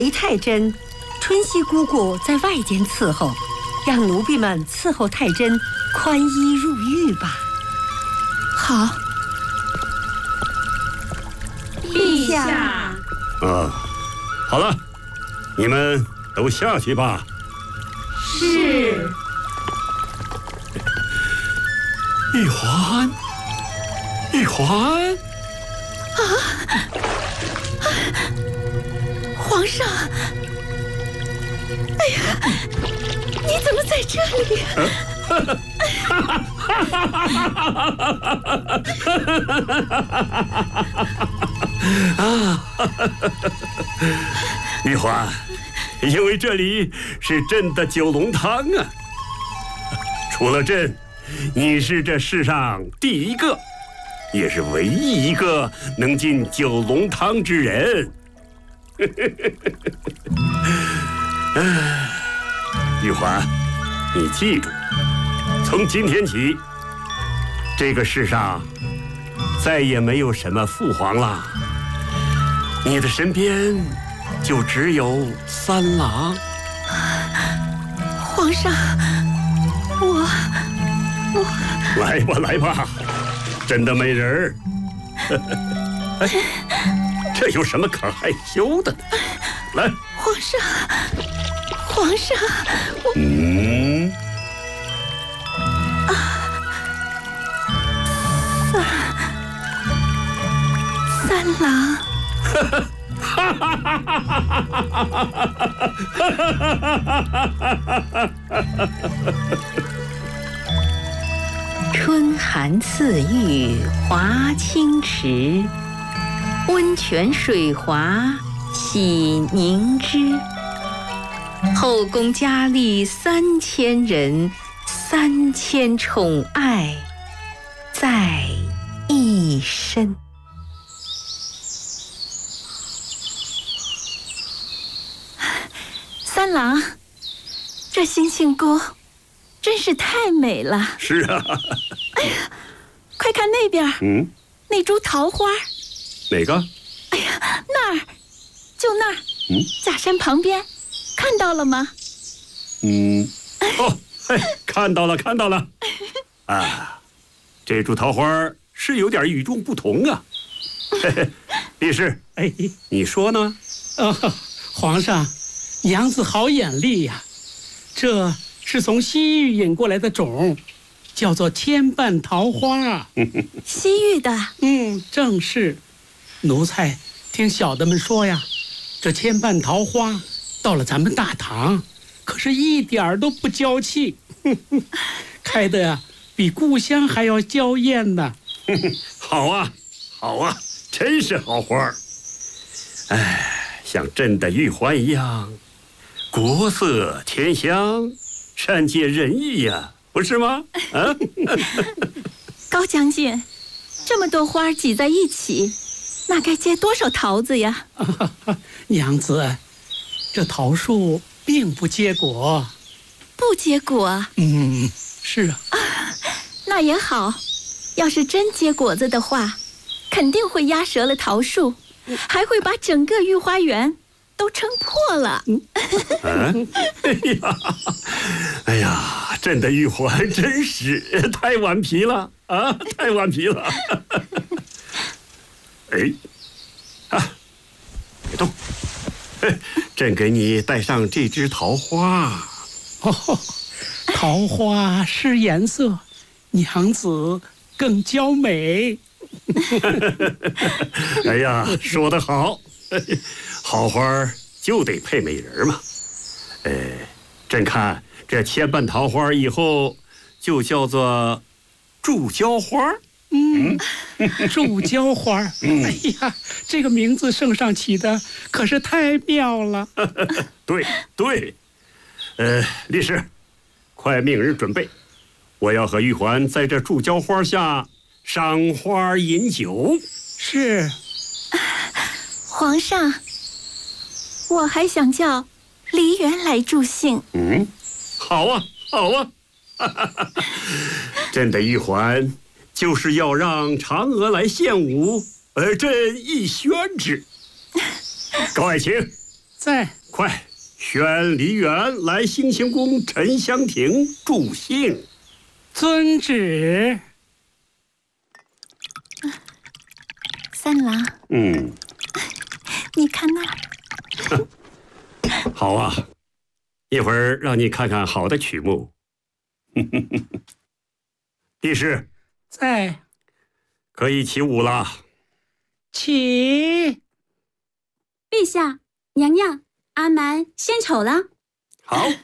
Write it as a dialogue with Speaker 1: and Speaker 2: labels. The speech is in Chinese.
Speaker 1: 韦太真、春熙姑姑在外间伺候，让奴婢们伺候太真宽衣入狱吧。
Speaker 2: 好。
Speaker 3: 陛下。
Speaker 4: 好了，你们都下去吧。
Speaker 3: 是。
Speaker 4: 玉环，玉环。
Speaker 2: 皇上，哎呀，你怎么在这里？
Speaker 4: 玉环，因为这里是朕的九龙汤啊。除了朕，你是这世上第一个，也是唯一一个能进九龙汤之人。玉环，你记住，从今天起，这个世上再也没有什么父皇了，你的身边就只有三郎。
Speaker 2: 皇上，我
Speaker 4: 来吧来吧，朕的美人儿。这有什么可害羞的呢？来，
Speaker 2: 皇上，我三郎。
Speaker 5: 春寒赐浴华清池，温泉水滑洗凝脂。后宫佳丽3000人，3000宠爱在一身。
Speaker 2: 三郎，这星星宫真是太美了。
Speaker 4: 是啊。
Speaker 2: 哎呀，快看那边，那株桃花。
Speaker 4: 哪个？
Speaker 2: 哎呀，那儿，就那儿，假山旁边，看到了吗？
Speaker 4: 看到了，看到了。啊，这株桃花是有点与众不同啊。力士，你说呢？
Speaker 6: 皇上，娘子好眼力呀！这是从西域引过来的种，叫做千瓣桃花。
Speaker 2: 西域的？
Speaker 6: 正是。奴才听小的们说呀，这千瓣桃花到了咱们大唐，可是一点儿都不娇气，开的呀比故乡还要娇艳呢。
Speaker 4: 好啊，好啊，真是好花。像朕的玉环一样，国色天香，善解人意呀，不是吗？
Speaker 2: 高将军，这么多花挤在一起，那该结多少桃子呀？
Speaker 6: 娘子，这桃树并不结果。
Speaker 2: 不结果？
Speaker 6: 是啊。
Speaker 2: 那也好，要是真结果子的话，肯定会压折了桃树，还会把整个御花园都撑破了。
Speaker 4: 哎呀，朕的玉环真是太顽皮了啊，太顽皮了。别动，朕给你带上这枝桃花。
Speaker 6: 桃花失颜色，娘子更娇美。
Speaker 4: 哎呀，说得好，好花就得配美人嘛。朕看这千瓣桃花以后就叫做祝娇花。
Speaker 6: 祝娇花。哎呀，这个名字圣上起的可是太妙了。
Speaker 4: 对，力士，快命人准备，我要和玉环在这祝娇花下赏花饮酒。
Speaker 6: 是。
Speaker 2: 皇上，我还想叫梨园来助兴。
Speaker 4: 好啊，好啊。朕的玉环就是要让嫦娥来献舞，朕亦宣之。高爱卿，
Speaker 6: 在。
Speaker 4: 快选梨园来兴庆宫沉香亭助兴。
Speaker 6: 遵旨。
Speaker 2: 三郎，你看那儿。
Speaker 4: 好啊，一会儿让你看看好的曲目。帝师，
Speaker 6: 在。
Speaker 4: 可以起舞了。
Speaker 6: 起。
Speaker 3: 陛下，娘娘，阿蛮献丑了。
Speaker 4: 好。